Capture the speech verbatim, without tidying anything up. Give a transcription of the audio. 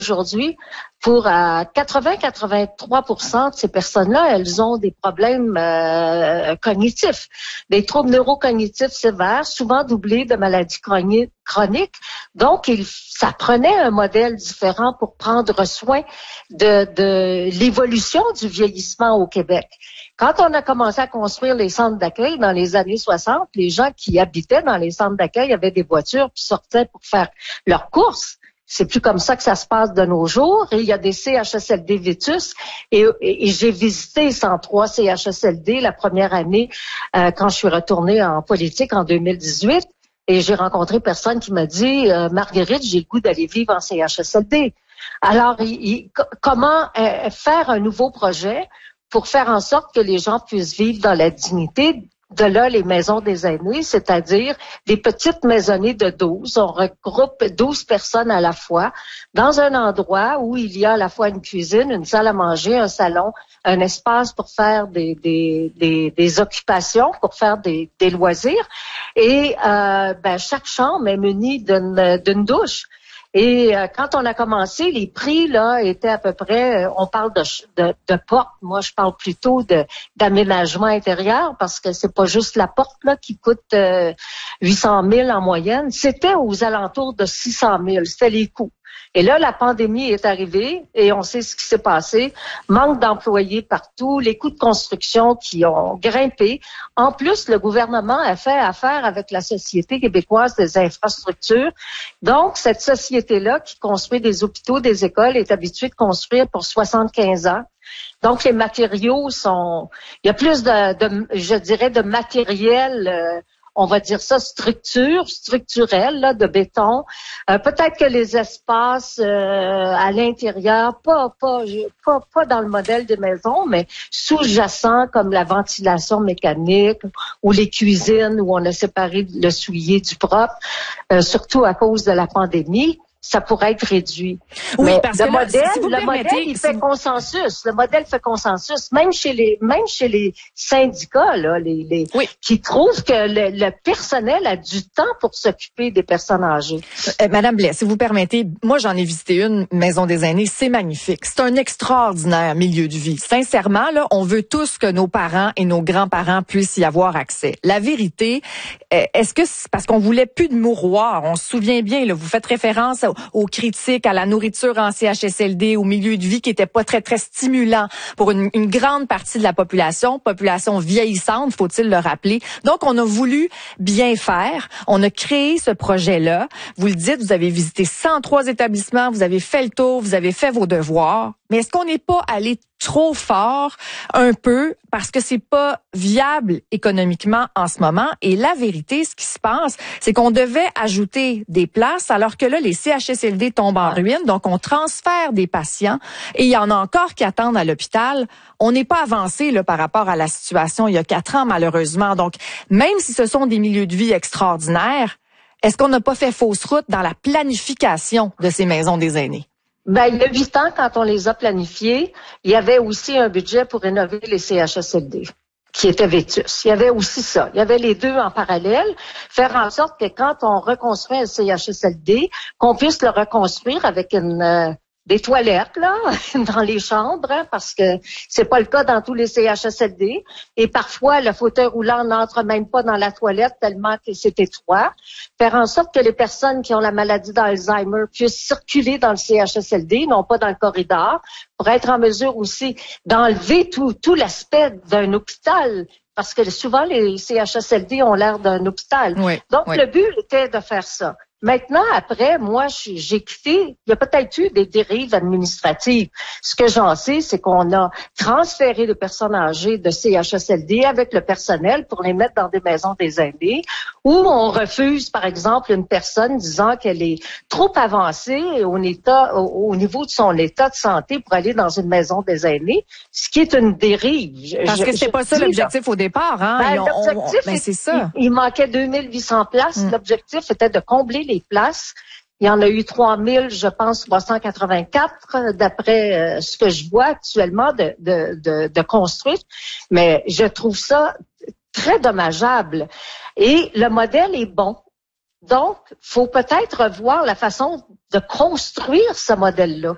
aujourd'hui, pour euh, quatre-vingts à quatre-vingt-trois pour cent de ces personnes-là, elles ont des problèmes euh, cognitifs, des troubles neurocognitifs sévères, souvent doublés de maladies chroniques. Donc, il, ça prenait un modèle différent pour prendre soin de, de l'évolution du vieillissement au Québec. Quand on a commencé à construire les centres d'accueil dans les années soixante, les gens qui habitaient dans les centres d'accueil avaient des voitures puis sortaient pour faire leurs courses. C'est plus comme ça que ça se passe de nos jours. Et il y a des C H S L D vétus. Et, et, et j'ai visité cent trois C H S L D la première année euh, quand je suis retournée en politique en deux mille dix-huit. Et j'ai rencontré personne qui m'a dit euh, « Marguerite, j'ai le goût d'aller vivre en C H S L D ». Alors, il, il, comment euh, faire un nouveau projet pour faire en sorte que les gens puissent vivre dans la dignité? De là, les maisons des aînés, c'est-à-dire des petites maisonnées de douze. On regroupe douze personnes à la fois dans un endroit où il y a à la fois une cuisine, une salle à manger, un salon, un espace pour faire des, des, des, des occupations, pour faire des, des loisirs. Et euh, ben, chaque chambre est munie d'une, d'une douche. Et euh, quand on a commencé, les prix là étaient à peu près, euh, on parle de, de, de porte, moi je parle plutôt de d'aménagement intérieur parce que c'est pas juste la porte là qui coûte euh, huit cent mille en moyenne, c'était aux alentours de six cent mille, c'était les coûts. Et là, la pandémie est arrivée et on sait ce qui s'est passé. Manque d'employés partout, les coûts de construction qui ont grimpé. En plus, le gouvernement a fait affaire avec la Société québécoise des infrastructures. Donc, cette société-là qui construit des hôpitaux, des écoles, est habituée de construire pour soixante-quinze ans. Donc, les matériaux sont... Il y a plus de, de je dirais, de matériel... Euh, on va dire ça, structure, structurelle, là, de béton. Euh, peut-être que les espaces euh, à l'intérieur, pas, pas, pas, pas dans le modèle des maisons, mais sous-jacents comme la ventilation mécanique ou les cuisines où on a séparé le souillé du propre, euh, surtout à cause de la pandémie. Ça pourrait être réduit. Oui, mais parce le que là, modèle, si vous le permettez, modèle, il si fait vous... consensus. Le modèle fait consensus, même chez les, même chez les syndicats, là, les, les oui. qui trouvent que le, le personnel a du temps pour s'occuper des personnes âgées. Euh, Madame Blais, si vous permettez, moi j'en ai visité une maison des aînés, c'est magnifique. C'est un extraordinaire milieu de vie. Sincèrement, là, on veut tous que nos parents et nos grands-parents puissent y avoir accès. La vérité, est-ce que c'est parce qu'on voulait plus de mouroirs? On se souvient bien, là, vous faites référence aux critiques à la nourriture en C H S L D, au milieu de vie qui était pas très, très stimulant pour une, une grande partie de la population, population vieillissante, faut-il le rappeler. Donc, on a voulu bien faire. On a créé ce projet-là. Vous le dites, vous avez visité cent trois établissements, vous avez fait le tour, vous avez fait vos devoirs. Mais est-ce qu'on n'est pas allé trop fort un peu parce que c'est pas viable économiquement en ce moment? Et la vérité, ce qui se passe, c'est qu'on devait ajouter des places alors que là, les C H S L D tombent en ruine. Donc, on transfère des patients et il y en a encore qui attendent à l'hôpital. On n'est pas avancé là par rapport à la situation il y a quatre ans, malheureusement. Donc, même si ce sont des milieux de vie extraordinaires, est-ce qu'on n'a pas fait fausse route dans la planification de ces maisons des aînés? Ben, il y a huit ans, quand on les a planifiés, il y avait aussi un budget pour rénover les C H S L D qui était vétus. Il y avait aussi ça. Il y avait les deux en parallèle. Faire en sorte que quand on reconstruit un C H S L D, qu'on puisse le reconstruire avec une... Euh, des toilettes, là, dans les chambres, hein, parce que c'est pas le cas dans tous les C H S L D. Et parfois, le fauteuil roulant n'entre même pas dans la toilette tellement que c'est étroit. Faire en sorte que les personnes qui ont la maladie d'Alzheimer puissent circuler dans le C H S L D, non pas dans le corridor, pour être en mesure aussi d'enlever tout, tout l'aspect d'un hôpital. Parce que souvent, les C H S L D ont l'air d'un hôpital. Oui, Donc, oui. le but était de faire ça. Maintenant, après, moi, j'ai quitté, il y a peut-être eu des dérives administratives. Ce que j'en sais, c'est qu'on a transféré les personnes âgées de C H S L D avec le personnel pour les mettre dans des maisons des aînés, où on refuse, par exemple, une personne disant qu'elle est trop avancée au, état, au, au niveau de son état de santé pour aller dans une maison des aînés, ce qui est une dérive. Parce je, que c'est pas ça l'objectif au départ, hein? Ben, l'objectif, ben, c'est ça. Il, il manquait deux mille huit cents places. Mm. L'objectif était de combler les places. Il y en a eu trois mille, je pense, trois cent quatre-vingt-quatre, d'après euh, ce que je vois actuellement de, de, de, de construire. Mais je trouve ça très dommageable. Et le modèle est bon. Donc, faut peut-être revoir la façon de construire ce modèle-là.